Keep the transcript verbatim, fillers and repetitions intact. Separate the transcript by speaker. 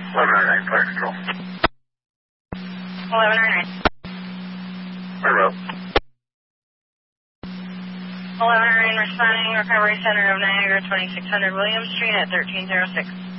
Speaker 1: eleven oh nine, fire control.
Speaker 2: eleven oh nine.
Speaker 1: Hello.
Speaker 2: eleven oh nine responding, Recovery Center of Niagara, twenty-six hundred William Street at thirteen oh six.